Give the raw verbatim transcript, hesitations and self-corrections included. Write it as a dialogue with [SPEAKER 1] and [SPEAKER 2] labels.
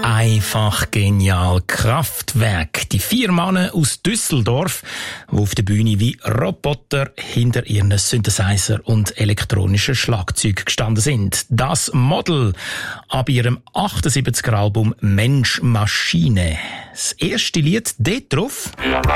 [SPEAKER 1] Einfach genial. Kraftwerk. Die vier Männer aus Düsseldorf, die auf der Bühne wie Roboter hinter ihren Synthesizer und elektronischen Schlagzeug gestanden sind. Das Model ab ihrem achtundsiebziger Album Mensch Maschine. Das erste Lied dort drauf.
[SPEAKER 2] Wir